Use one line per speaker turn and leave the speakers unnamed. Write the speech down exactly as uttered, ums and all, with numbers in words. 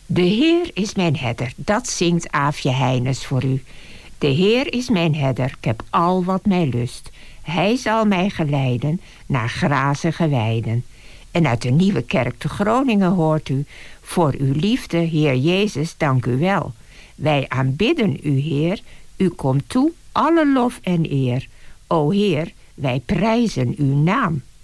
De Heer is mijn herder, dat zingt Aafje Heines voor u. De Heer is mijn herder, ik heb al wat mij lust. Hij zal mij geleiden naar grazige weiden. En uit de Nieuwe Kerk te Groningen hoort u: voor uw liefde, Heer Jezus, dank u wel. Wij aanbidden u, Heer, u komt toe, alle lof en eer. O Heer, wij prijzen uw naam.